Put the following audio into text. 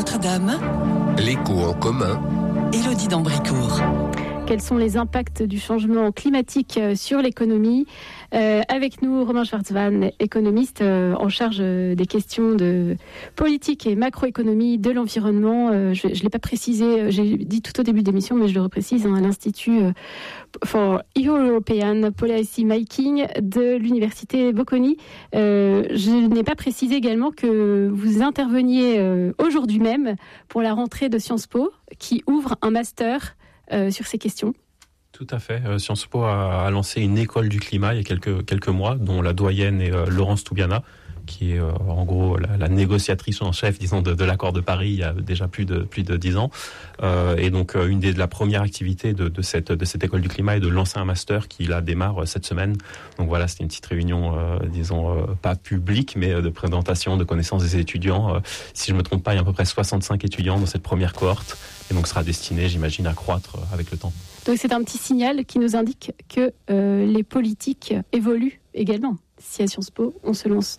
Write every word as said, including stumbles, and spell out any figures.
Notre-Dame. L'écho en commun. Élodie d'Ambricourt. Quels sont les impacts du changement climatique sur l'économie ? euh, Avec nous, Romain Schwartzmann, économiste euh, en charge des questions de politique et macroéconomie de l'environnement. Euh, je ne l'ai pas précisé, j'ai dit tout au début de l'émission, mais je le reprécise, hein, à l'Institut euh, for European Policy Making de l'Université Bocconi. Euh, je n'ai pas précisé également que vous interveniez euh, aujourd'hui même pour la rentrée de Sciences Po, qui ouvre un master Euh, sur ces questions. Tout à fait. Euh, Sciences Po a, a lancé une école du climat il y a quelques, quelques mois, dont la doyenne est euh, Laurence Toubiana, qui est euh, en gros la, la négociatrice en chef, disons, de, de l'accord de Paris il y a déjà plus de plus de dix ans. Euh, et donc euh, une des de la première activité de, de cette de cette école du climat est de lancer un master qui là démarre euh, cette semaine. Donc voilà, c'était une petite réunion, euh, disons euh, pas publique, mais euh, de présentation de connaissances des étudiants. Euh, si je me trompe pas, il y a à peu près soixante-cinq étudiants dans cette première cohorte, et donc sera destiné, j'imagine, à croître euh, avec le temps. Donc c'est un petit signal qui nous indique que euh, les politiques évoluent également. Si à Sciences Po, on se lance